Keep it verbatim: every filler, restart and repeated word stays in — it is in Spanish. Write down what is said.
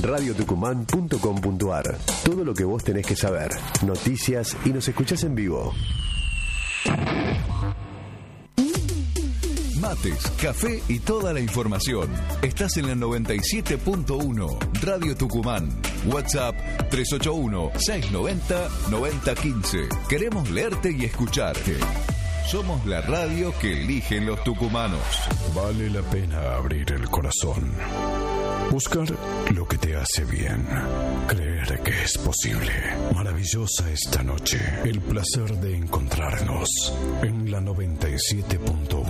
radio tucumán punto com punto ar. Todo lo que vos tenés que saber. Noticias y nos escuchás en vivo. Mates, café y toda la información. Estás en la noventa y siete punto uno, Radio Tucumán. WhatsApp tres ocho uno, seis nueve cero, nueve cero uno cinco. Queremos leerte y escucharte. Somos la radio que eligen los tucumanos. Vale la pena abrir el corazón. Buscar lo que te hace bien. Creer que es posible. Maravillosa esta noche. El placer de encontrarnos en la noventa y siete punto uno.